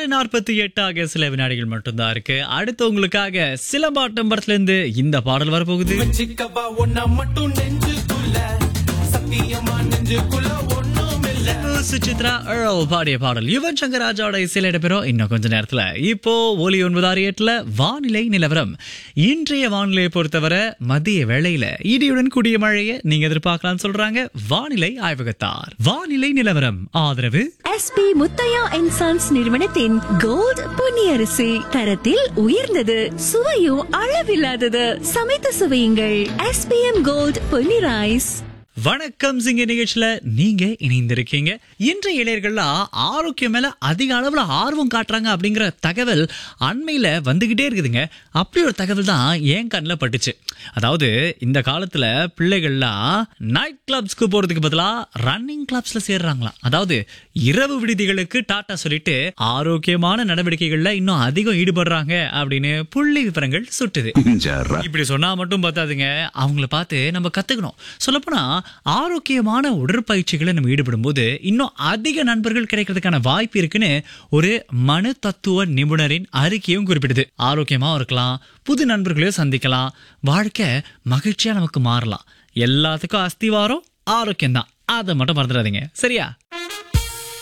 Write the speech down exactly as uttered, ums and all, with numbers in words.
நாற்பத்தி எட்டு ஆக சில வினாடிகள் மட்டும்தான் இருக்கு. அடுத்து உங்களுக்காக சிலம்பாட்டம் படத்துல இருந்து இந்த பாடல் வரப்போகுது. சிக்கவா ஒன்னா மட்டும் நெஞ்சுக்குள்ள சத்தியமா நெஞ்சுக்குள்ள ஒண்ணும் இல்ல. சுசித்ரா எர்ல் பாடிய பாடல் யுவன் சங்கர் ராஜாவோட இசையில இடம்பெறும் இன்னும் கொஞ்ச நேரத்துல. இப்போ ஒலி ஒன்பது ஆறு எட்டுல வானிலை நிலவரம். இன்றைய வானிலையை பொறுத்தவரை மதிய வேளையில இடியுடன் கூடிய மழையை நீங்க எதிர்பார்க்கலாம்னு சொல்றாங்க வானிலை ஆய்வகத்தார். வானிலை நிலவரம் ஆதரவு எஸ்பி முத்தையா அண்ட் சன்ஸ் நிறுவனத்தின் கோல்ட் பொன்னியரிசி. தரத்தில் உயர்ந்தது, சுவையும் அளவில்லாதது. சமைத்து சுவையுங்கள். SPM gold Ponni rice. வணக்கம் சிங்க நிகழ்ச்சியில நீங்க இணைந்திருக்கீங்க. இன்றைய இளைஞர்கள்லாம் ஆரோக்கியம் மேல அதிக அளவுல ஆர்வம் காட்டுறாங்க அப்படிங்கிற தகவல் அண்மையில வந்துகிட்டே இருக்குதுங்க. அப்படி ஒரு தகவல் தான் என் கண்ணில் பட்டுச்சு. அதாவது இந்த காலத்துல பிள்ளைகள்லாம் நைட் கிளப்ஸ்க்கு போறதுக்கு பதிலா ரன்னிங் கிளப்ஸ்ல சேர்றாங்களாம். அதாவது இரவு விடுதிகளுக்கு டாட்டா சொல்லிட்டு ஆரோக்கியமான நடவடிக்கைகள்ல இன்னும் அதிகம் ஈடுபடுறாங்க அப்படின்னு புள்ளி விவரங்கள் சுட்டுது. இப்படி சொன்னா மட்டும் பார்த்தாதுங்க, அவங்கள பார்த்து நம்ம கத்துக்கணும். சொல்லப்போனா ஆரோக்கியமான உடற்பயிற்சிகளை நம்ம ஈடுபடும் போது இன்னும் அதிக நண்பர்கள் கிடைக்கிறதுக்கான வாய்ப்பு இருக்குன்னு ஒரு மனு தத்துவ நிபுணரின் அறிக்கையும் குறிப்பிடுது. ஆரோக்கியமா இருக்கலாம், புது நண்பர்களையும் சந்திக்கலாம், வாழ்க்கை மகிழ்ச்சியா நமக்கு மாறலாம். எல்லாத்துக்கும் அஸ்திவாரம் ஆரோக்கியம் தான். அதை மட்டும் மறந்துடாதீங்க, சரியா?